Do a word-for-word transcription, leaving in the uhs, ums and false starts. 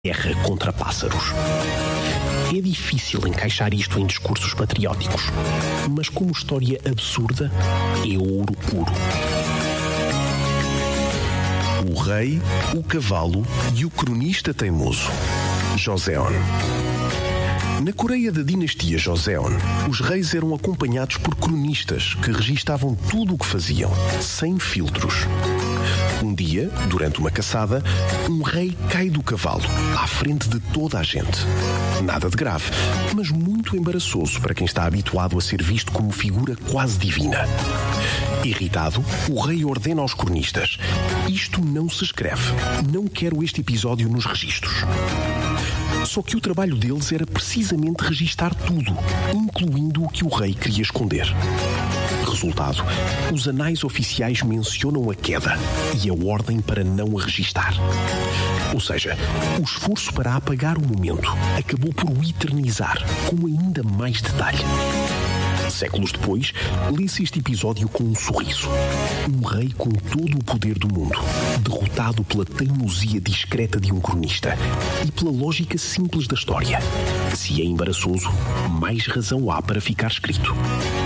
guerra contra pássaros. É difícil encaixar isto em discursos patrióticos, mas como história absurda, é ouro puro. O rei, o cavalo e o cronista teimoso. Joseon. Na Coreia da dinastia Joseon, os reis eram acompanhados por cronistas que registavam tudo o que faziam, sem filtros. Um dia, durante uma caçada, um rei cai do cavalo, à frente de toda a gente. Nada de grave, mas muito embaraçoso para quem está habituado a ser visto como figura quase divina. Irritado, o rei ordena aos cronistas: isto não se escreve. Não quero este episódio nos registros. Só que o trabalho deles era precisamente registar tudo, incluindo o que o rei queria esconder. Resultado, os anais oficiais mencionam a queda e a ordem para não a registar. Ou seja, o esforço para apagar o momento acabou por o eternizar, com ainda mais detalhe. Séculos depois, lê-se este episódio com um sorriso. Um rei com todo o poder do mundo, derrotado pela teimosia discreta de um cronista e pela lógica simples da história. Se é embaraçoso, mais razão há para ficar escrito.